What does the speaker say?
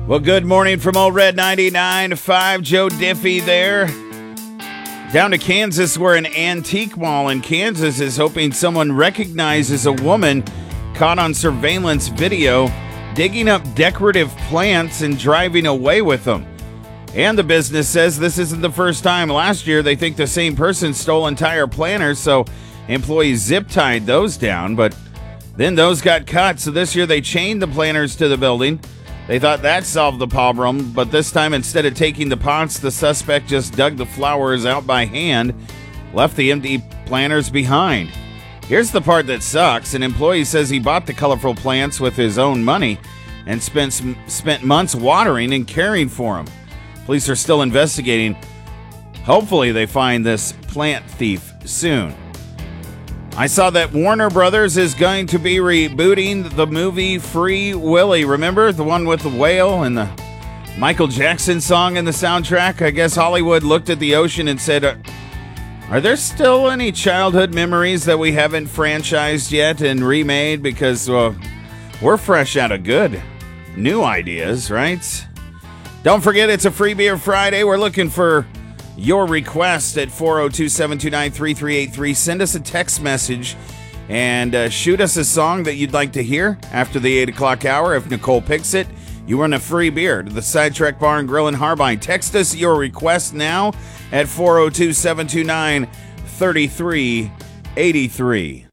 Well, good morning from Old Red 99.5. Joe Diffie there. Down to Kansas, where an antique mall in Kansas is hoping someone recognizes a woman caught on surveillance video digging up decorative plants and driving away with them. And the business says this isn't the first time. Last year, they think the same person stole entire planters, so employees zip-tied those down, but then those got cut, so this year they chained the planters to the building. They thought that solved the problem, but this time, instead of taking the pots, the suspect just dug the flowers out by hand, left the empty planters behind. Here's the part that sucks. An employee says he bought the colorful plants with his own money and spent months watering and caring for them. Police are still investigating. Hopefully they find this plant thief soon. I saw that Warner Brothers is going to be rebooting the movie Free Willy. Remember the one with the whale and the Michael Jackson song in the soundtrack? I guess Hollywood looked at the ocean and said, are there still any childhood memories that we haven't franchised yet and remade? Because we're fresh out of good new ideas, right? Don't forget, it's a Free Beer Friday. We're looking for your request at 402-729-3383. Send us a text message and shoot us a song that you'd like to hear after the 8 o'clock hour. If Nicole picks it, you win a free beer to the Sidetrack Bar and Grill in Harbine. Text us your request now at 402-729-3383.